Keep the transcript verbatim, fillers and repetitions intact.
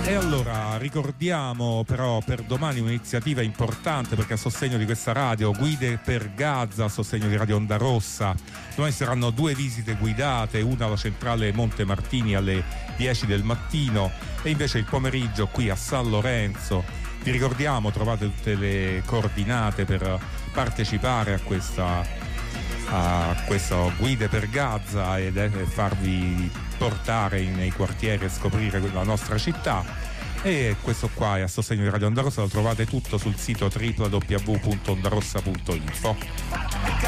E allora ricordiamo però per domani un'iniziativa importante, perché a sostegno di questa radio, Guide per Gaza, a sostegno di Radio Onda Rossa, domani saranno due visite guidate, una alla centrale Monte Martini alle dieci del mattino e invece il pomeriggio qui a San Lorenzo. Vi ricordiamo, trovate tutte le coordinate per partecipare a questa a questo Guide per Gaza e farvi portare nei quartieri e scoprire la nostra città. E questo qua è a sostegno di Radio Onda Rossa, lo trovate tutto sul sito w w w punto ondarossa punto info.